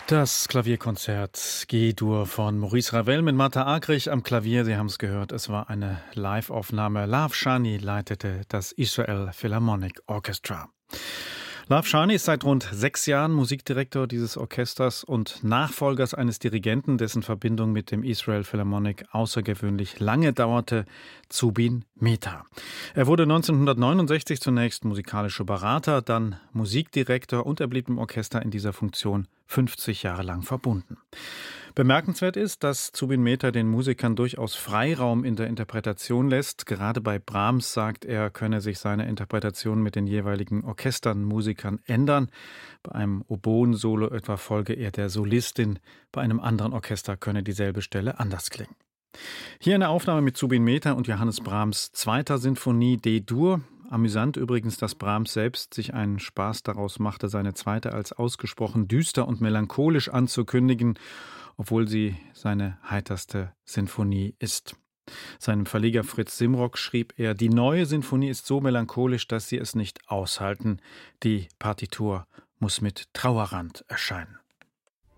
Das Klavierkonzert G-Dur von Maurice Ravel mit Martha Argerich am Klavier. Sie haben es gehört, es war eine Live-Aufnahme. Lav Shani leitete das Israel Philharmonic Orchestra. Lav Shani ist seit rund 6 Jahren Musikdirektor dieses Orchesters und Nachfolgers eines Dirigenten, dessen Verbindung mit dem Israel Philharmonic außergewöhnlich lange dauerte, Zubin Mehta. Er wurde 1969 zunächst musikalischer Berater, dann Musikdirektor und er blieb im Orchester in dieser Funktion 50 Jahre lang verbunden. Bemerkenswert ist, dass Zubin Mehta den Musikern durchaus Freiraum in der Interpretation lässt. Gerade bei Brahms sagt er, könne sich seine Interpretation mit den jeweiligen Orchestern, Musikern ändern. Bei einem Oboen-Solo etwa folge er der Solistin, bei einem anderen Orchester könne dieselbe Stelle anders klingen. Hier eine Aufnahme mit Zubin Mehta und Johannes Brahms' zweiter Sinfonie D-Dur. Amüsant übrigens, dass Brahms selbst sich einen Spaß daraus machte, seine zweite als ausgesprochen düster und melancholisch anzukündigen, obwohl sie seine heiterste Sinfonie ist. Seinem Verleger Fritz Simrock schrieb er, die neue Sinfonie ist so melancholisch, dass sie es nicht aushalten. Die Partitur muss mit Trauerrand erscheinen.